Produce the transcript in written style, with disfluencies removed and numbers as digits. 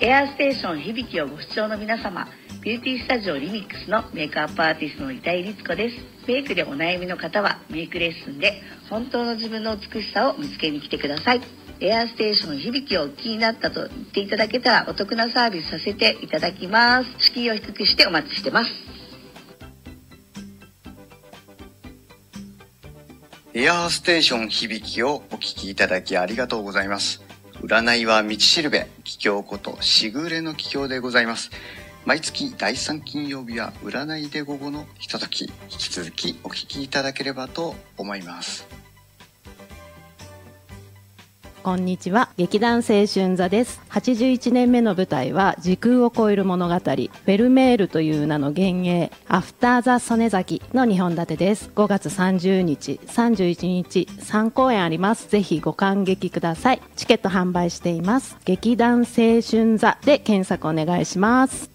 エアーステーション響きをご視聴の皆様、ビューティースタジオリミックスのメイクアップアーティストの板井律子です。メイクでお悩みの方はメイクレッスンで本当の自分の美しさを見つけに来てください。エアーステーション響きを気になったと言っていただけたらお得なサービスさせていただきます。敷居を低くしてお待ちしてます。 エアーステーション響きをお聞きいただきありがとうございます。占いは道しるべ、桔梗ことしぐれの桔梗でございます。毎月第3金曜日は占いで午後のひととき、引き続きお聞きいただければと思います。 こんにちは、劇団青春座です。81年目の舞台は時空を超える物語、フェルメールという名の幻影、アフターザ・曽根崎の2本立てです。5月30日、31日、3公演あります。ぜひご観劇ください。チケット販売しています。劇団青春座で検索お願いします。